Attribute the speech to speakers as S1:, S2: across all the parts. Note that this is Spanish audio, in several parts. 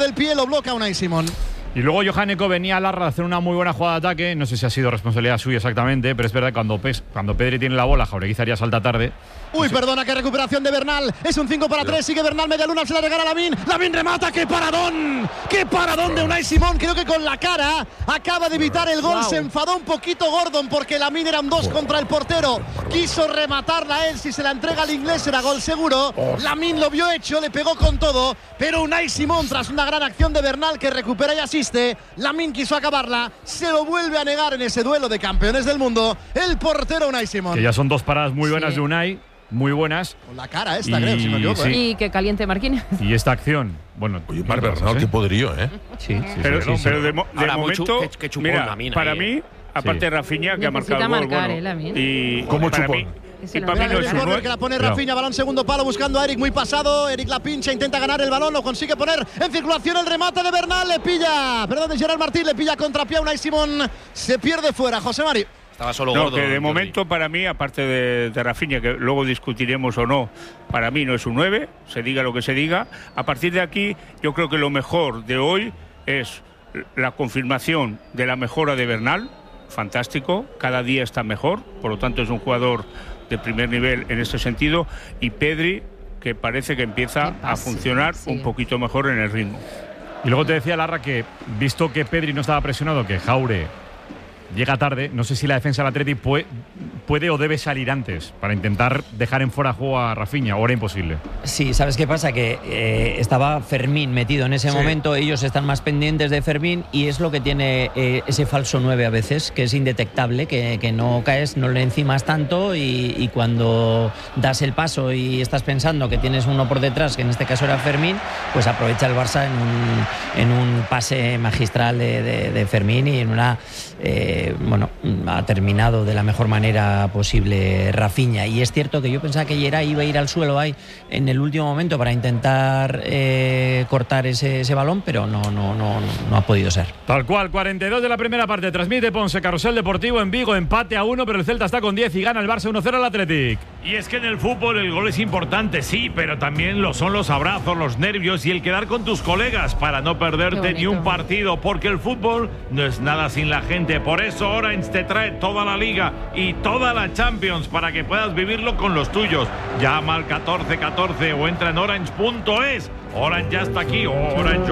S1: del pie, lo bloquea Unai Simón.
S2: Y luego Johan Eko venía a Larra a hacer una muy buena jugada de ataque. No sé si ha sido responsabilidad suya exactamente, pero es verdad que cuando Pedri tiene la bola, Jauregui haría salta tarde.
S1: Uy, perdona, qué recuperación de Bernal. Es un 5-3, sigue Bernal, media luna, se la regala Lamine. Lamine remata, ¡qué paradón! ¡Qué paradón de Unai Simón! Creo que con la cara acaba de evitar el gol. Se enfadó un poquito Gordon porque Lamine era un 2 contra el portero. Quiso rematarla él, si se la entrega al inglés era gol seguro. Lamine lo vio hecho, le pegó con todo, pero Unai Simón, tras una gran acción de Bernal que recupera y asiste, Lamine quiso acabarla, se lo vuelve a negar en ese duelo de campeones del mundo el portero Unai Simón.
S2: Que ya son 2 paradas muy buenas de Unai. Muy buenas.
S1: Con la cara esta, creo, si me equivoco.
S2: Sí.
S3: Y que caliente Marquinhos.
S2: Y esta acción, bueno.
S4: Oye, Bernal, qué poderío, ¿eh?
S5: Sí.
S6: Pero de momento,
S5: que chupón,
S6: mira,
S5: Lamine
S6: para
S5: ahí,
S6: mí, aparte de Rafinha, que ha marcado el gol, bueno, y
S4: ¿cómo
S6: para
S4: chupón?
S6: mí,
S3: Se
S6: y
S3: lo
S6: para mí
S3: da
S6: no
S3: el
S6: es un
S1: Corner
S6: 9.
S1: que la pone Rafinha, balón segundo palo buscando a Eric, muy pasado. Eric la pincha, intenta ganar el balón, lo consigue poner en circulación. El remate de Bernal, le pilla, perdón, de Gerard Martín, le pilla contrapié a Unai Simón, se pierde fuera. José Mari.
S5: Estaba solo
S6: No,
S5: gordo.
S6: que de momento para mí, aparte de Rafinha, que luego discutiremos o no, para mí no es un 9, se diga lo que se diga. A partir de aquí, yo creo que lo mejor de hoy es la confirmación de la mejora de Bernal, fantástico, cada día está mejor, por lo tanto es un jugador de primer nivel en este sentido, y Pedri, que parece que empieza a funcionar un poquito mejor en el ritmo.
S2: Y luego te decía Larra que, visto que Pedri no estaba presionado, que Jaure llega tarde, no sé si la defensa del Atleti puede o debe salir antes para intentar dejar en fuera de juego a Rafinha, o era imposible.
S7: Sí, ¿sabes qué pasa? Que estaba Fermín metido en ese momento, ellos están más pendientes de Fermín y es lo que tiene ese falso 9 a veces, que es indetectable, que no caes, no le encimas tanto y cuando das el paso y estás pensando que tienes uno por detrás, que en este caso era Fermín, pues aprovecha el Barça en un pase magistral de Fermín y en una... ha terminado de la mejor manera posible Rafinha, y es cierto que yo pensaba que Gerard iba a ir al suelo ahí en el último momento para intentar cortar ese balón, pero no ha podido ser.
S2: Tal cual, 42 de la primera parte, transmite Ponce, Carrusel Deportivo en Vigo, empate a 1, pero el Celta está con 10 y gana el Barça 1-0 al Athletic.
S8: Y es que en el fútbol el gol es importante, sí, pero también lo son los abrazos, los nervios y el quedar con tus colegas para no perderte ni un partido, porque el fútbol no es nada sin la gente. Por eso Orange te trae toda la Liga y toda la Champions para que puedas vivirlo con los tuyos. Llama al 1414 o entra en orange.es. Orange ya está aquí. Orange.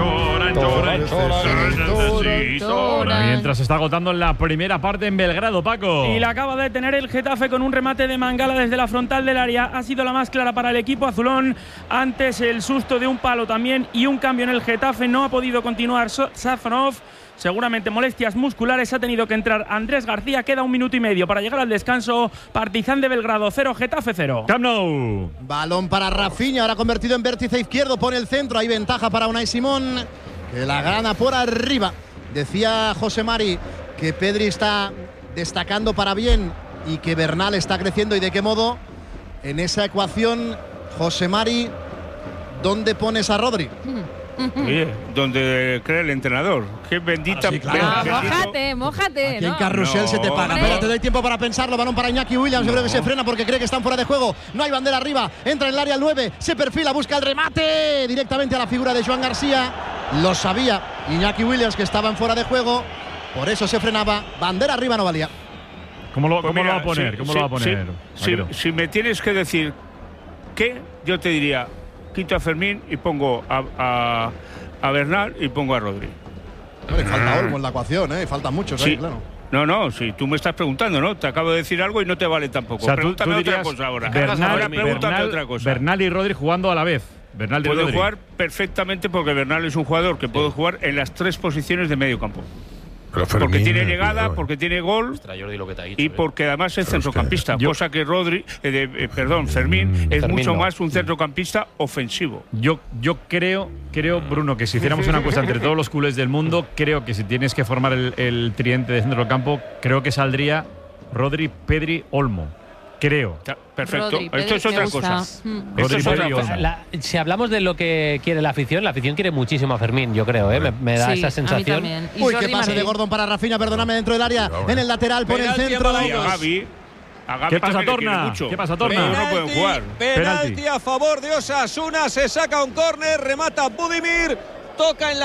S2: Mientras se está agotando en la primera parte en Belgrado, Paco.
S9: Y la acaba de tener el Getafe con un remate de Mangala desde la frontal del área. Ha sido la más clara para el equipo azulón. Antes el susto de un palo también y un cambio en el Getafe. No ha podido continuar Safonov. Seguramente molestias musculares, ha tenido que entrar Andrés García. Queda 1 minuto y medio para llegar al descanso. Partizan de Belgrado 0, Getafe 0.
S2: Camp Nou.
S1: Balón para Rafinha, ahora convertido en vértice izquierdo, pone el centro, hay ventaja para Unai Simón, que la gana por arriba. Decía José Mari que Pedri está destacando para bien y que Bernal está creciendo, y de qué modo. En esa ecuación, José Mari, ¿dónde pones a Rodri?
S6: Oye, donde cree el entrenador. Qué bendita.
S1: Sí, claro.
S3: Mójate.
S1: Aquí en Carrusel se te paga. Espera, te doy tiempo para pensarlo. Balón para Iñaki Williams. Yo creo que se frena porque cree que están fuera de juego. No hay bandera arriba. Entra en el área el 9. Se perfila, busca el remate directamente a la figura de Joan García. Lo sabía Iñaki Williams que estaban fuera de juego. Por eso se frenaba. Bandera arriba no valía.
S2: ¿Cómo lo va a poner? ¿Cómo lo va a poner?
S6: Si me tienes que decir qué, yo te diría: quito a Fermín y pongo a Bernal y pongo a Rodri.
S1: Falta Olmo en la ecuación, faltan muchos ahí, claro.
S6: No, si tú me estás preguntando, ¿no? Te acabo de decir algo y no te vale tampoco.
S2: O sea,
S6: pregúntame
S2: tú
S6: otra
S2: dirías
S6: cosa ahora.
S2: Bernal,
S6: otra cosa.
S2: Bernal y Rodri jugando a la vez. Bernal y
S6: puede
S2: Rodri.
S6: jugar perfectamente porque Bernal es un jugador que puede jugar en las 3 posiciones de medio campo.
S4: Fermín,
S6: porque tiene llegada, porque tiene gol y porque además es centrocampista, cosa que Fermín es mucho más un centrocampista ofensivo.
S2: Yo creo, Bruno, que si hiciéramos una encuesta entre todos los culés del mundo, creo que si tienes que formar el tridente de centro del campo, creo que saldría Rodri, Pedri, Olmo. Creo.
S6: Perfecto.
S3: Rodri,
S6: esto es otra cosa.
S2: Esto es otra cosa.
S5: Si hablamos de lo que quiere la afición quiere muchísimo a Fermín, yo creo, me da esa sensación.
S1: Uy, qué pase de Gordon para Rafinha, perdóname, dentro del área, en el lateral, pone el centro.
S6: Y a Gavi
S2: ¿Qué pasa, Torna? ¿Qué pasa, Torna?
S6: No pueden jugar.
S10: Penalti a favor de Osasuna, se saca un córner, remata Budimir, toca en la